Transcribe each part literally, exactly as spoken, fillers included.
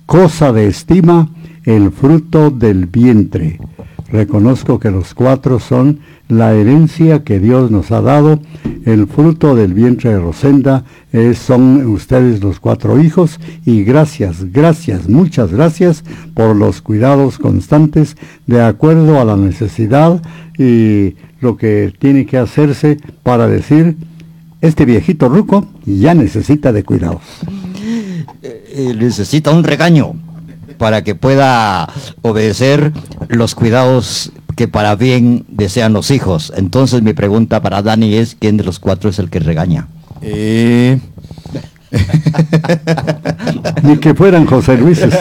cosa de estima el fruto del vientre. Reconozco que los cuatro son la herencia que Dios nos ha dado. El fruto del vientre de Rosenda es, son ustedes los cuatro hijos, y gracias, gracias, muchas gracias por los cuidados constantes de acuerdo a la necesidad y lo que tiene que hacerse para decir, este viejito ruco ya necesita de cuidados. Eh, necesita un regaño para que pueda obedecer los cuidados que para bien desean los hijos. Entonces mi pregunta para Dani es, ¿quién de los cuatro es el que regaña? Eh... Ni que fueran José Luises.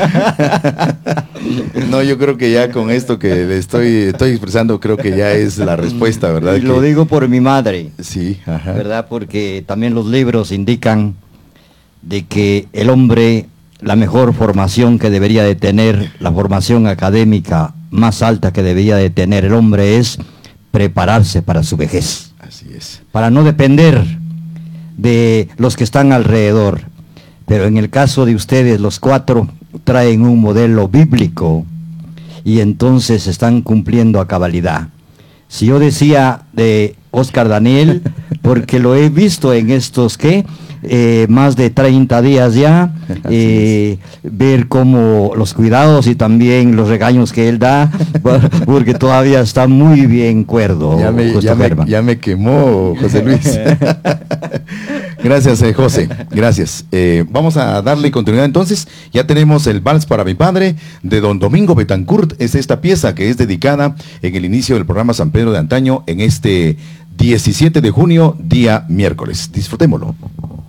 No, yo creo que ya con esto que le estoy, estoy expresando, creo que ya es la respuesta, ¿verdad? Y lo que... digo por mi madre. Sí, ajá. ¿Verdad? Porque también los libros indican de que el hombre, la mejor formación que debería de tener, la formación académica más alta que debería de tener el hombre es prepararse para su vejez. Así es. Para no depender de los que están alrededor. Pero en el caso de ustedes, los cuatro traen un modelo bíblico y entonces están cumpliendo a cabalidad. Si yo decía de Oscar Daniel, porque lo he visto en estos, ¿qué? Eh, más de treinta días ya, eh, ver cómo los cuidados y también los regaños que él da, porque todavía está muy bien cuerdo. Ya me, ya me, ya me quemó José Luis. Gracias, eh, José, gracias. Eh, vamos a darle continuidad entonces. Ya tenemos el Vals para mi padre de don Domingo Betancourt. Es esta pieza que es dedicada en el inicio del programa San Pedro de Antaño en este diecisiete de junio, día miércoles. Disfrutémoslo.